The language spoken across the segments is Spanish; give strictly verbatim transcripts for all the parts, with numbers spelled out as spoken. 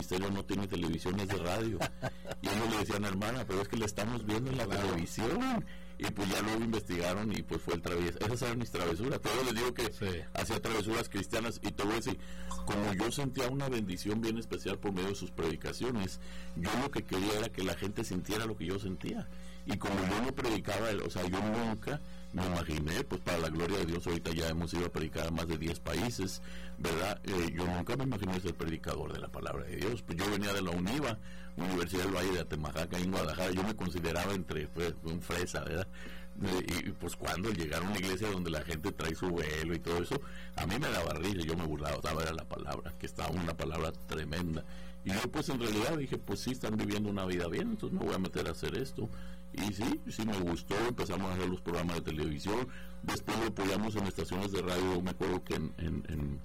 ministerio no tiene televisión, es de radio. Y ellos le decían, hermana, pero es que le estamos viendo en la claro. televisión. Y pues ya luego investigaron y pues fue el travieso. Esas eran mis travesuras. Pero les digo que sí. hacía travesuras cristianas. Y te voy a decir, como yo sentía una bendición bien especial por medio de sus predicaciones, yo lo que quería era que la gente sintiera lo que yo sentía. Y como yo no predicaba, o sea, yo nunca me imaginé, pues para la gloria de Dios, ahorita ya hemos ido a predicar a más de diez países, ¿verdad? Eh, yo nunca me imaginé ser predicador de la palabra de Dios. Pues yo venía de la UNIVA, Universidad del Valle de Atemajaca, en Guadalajara. Yo me consideraba entre pues, un fresa, ¿verdad? Y, y pues cuando llegar a una iglesia donde la gente trae su velo y todo eso, a mí me daba risa, yo me burlaba, estaba era la palabra, que estaba una palabra tremenda. Y yo pues en realidad dije, pues sí, están viviendo una vida bien, entonces me voy a meter a hacer esto. Y sí, sí me gustó, empezamos a hacer los programas de televisión, después lo apoyamos en estaciones de radio, me acuerdo que en en, en,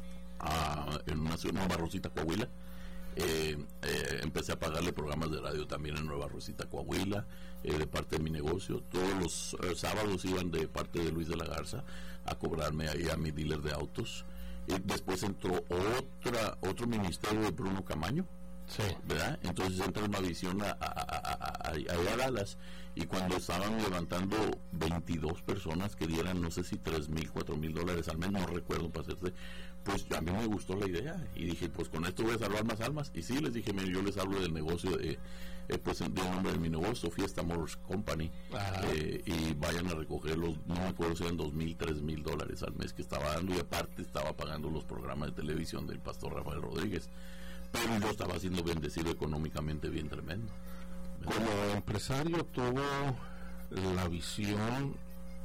uh, en una ciudad, Nueva Rosita, Coahuila, eh, eh, empecé a pagarle programas de radio también en Nueva Rosita, Coahuila, eh, de parte de mi negocio. Todos los eh, sábados iban de parte de Luis de la Garza a cobrarme ahí a mi dealer de autos. Y después entró otra otro ministerio de Bruno Camaño, sí. ¿verdad? Entonces entra una visión a, a, a, a, a, a Dallas, y cuando estaban levantando veintidós personas que dieran no sé si tres mil, cuatro mil dólares al mes, no recuerdo para hacerse, pues a mí me gustó la idea y dije, pues con esto voy a salvar más almas. Y sí, les dije, yo les hablo del negocio de, eh, pues del nombre de mi negocio, Fiesta Motors Company, eh, y vayan a recogerlos, no me acuerdo si eran dos mil, tres mil dólares al mes que estaba dando, y aparte estaba pagando los programas de televisión del pastor Rafael Rodríguez. Pero yo estaba siendo bendecido económicamente bien tremendo. ¿Verdad? Como empresario tuvo la visión,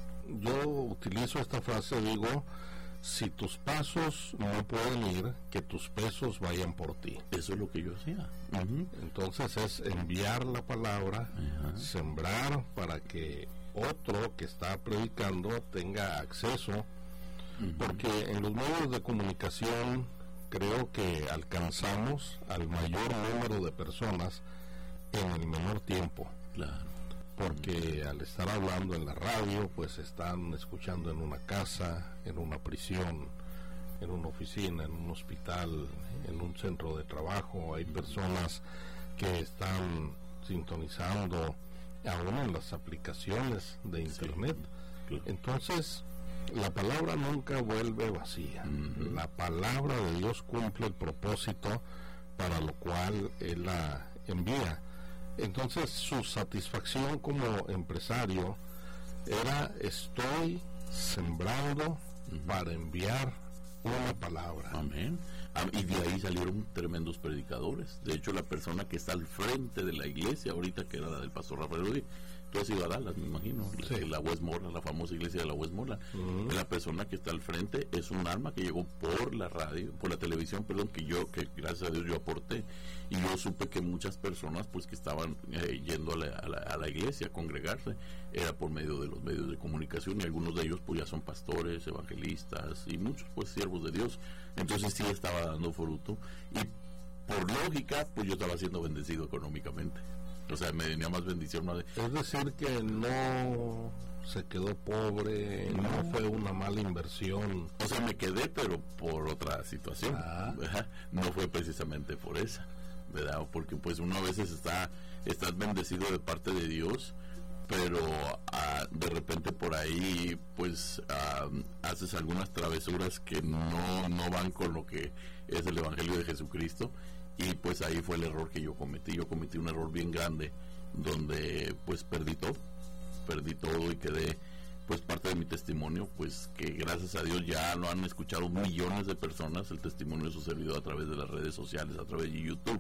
yo utilizo esta frase, digo, si tus pasos no pueden ir, que tus pesos vayan por ti. Eso es lo que yo hacía. Uh-huh. Entonces es enviar la palabra, uh-huh. sembrar para que otro que está predicando tenga acceso, uh-huh. porque en los medios de comunicación creo que alcanzamos al mayor número de personas en el menor tiempo. Claro. Porque al estar hablando en la radio, pues están escuchando en una casa, en una prisión, en una oficina, en un hospital, en un centro de trabajo. Hay personas que están sintonizando aún en las aplicaciones de internet. Sí, claro. Entonces, la palabra nunca vuelve vacía. Uh-huh. La palabra de Dios cumple el propósito para lo cual Él la envía. Entonces su satisfacción como empresario era, estoy sembrando uh-huh. para enviar una palabra. Amén. Y de ahí salieron tremendos predicadores. De hecho, la persona que está al frente de la iglesia ahorita, que era la del pastor Rafael Rodríguez, tú has ido a Dallas, me imagino, sí. la Westmoreland, la famosa iglesia de la Westmoreland. Uh-huh. La persona que está al frente es un alma que llegó por la radio, por la televisión, perdón, que yo, que gracias a Dios yo aporté. Y yo supe que muchas personas pues que estaban eh, yendo a la, a, la, a la iglesia a congregarse, era por medio de los medios de comunicación, y algunos de ellos pues ya son pastores, evangelistas, y muchos pues siervos de Dios. Entonces sí estaba dando fruto, y por lógica pues yo estaba siendo bendecido económicamente. O sea, me venía más bendición. Más de... Es decir, que no se quedó pobre, no. no fue una mala inversión. O sea, me quedé, pero por otra situación. Ah. No fue precisamente por esa, ¿verdad? Porque pues uno a veces está, estás bendecido de parte de Dios, pero uh, de repente por ahí pues uh, haces algunas travesuras que no, no van con lo que es el Evangelio de Jesucristo. Y pues ahí fue el error que yo cometí. Yo cometí un error bien grande, donde pues perdí todo, perdí todo y quedé, pues parte de mi testimonio, pues que gracias a Dios ya lo han escuchado millones de personas, el testimonio de su servidor a través de las redes sociales, a través de YouTube.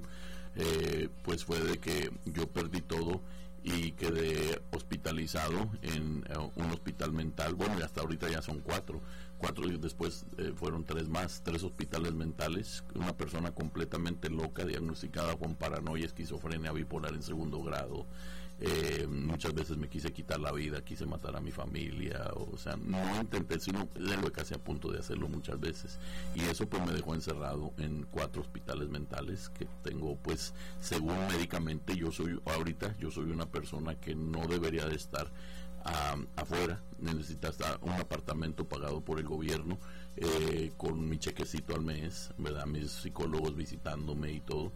Eh, pues fue de que yo perdí todo y quedé hospitalizado en uh, un hospital mental. Bueno, y hasta ahorita ya son cuatro. Cuatro y después eh, fueron tres más, tres hospitales mentales. Una persona completamente loca, diagnosticada con paranoia, esquizofrenia bipolar en segundo grado. Eh, muchas veces me quise quitar la vida, quise matar a mi familia, o sea, no intenté, sino lo casi a punto de hacerlo muchas veces, y eso pues me dejó encerrado en cuatro hospitales mentales que tengo. Pues según médicamente yo soy, ahorita yo soy una persona que no debería de estar uh, afuera, necesita estar un apartamento pagado por el gobierno, eh, con mi chequecito al mes, ¿verdad? Mis psicólogos visitándome y todo.